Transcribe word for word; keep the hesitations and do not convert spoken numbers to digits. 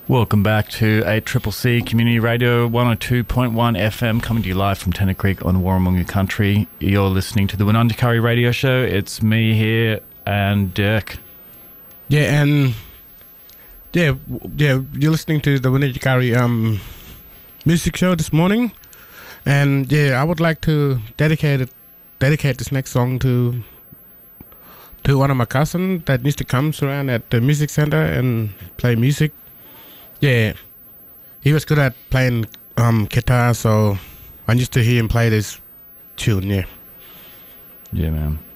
Welcome back to eight C C C Community Radio one oh two point one F M, coming to you live from Tennant Creek on Warramunga Country. You're listening to the Winundakari Radio Show. It's me here and Dirk. Yeah, and yeah, yeah, you're listening to the Winundakari um music show this morning, and yeah, I would like to dedicate it, dedicate this next song to to one of my cousins that used to come around at the music center and play music. Yeah, he was good at playing um, guitar, so I used to hear him play this tune, yeah. Yeah, man.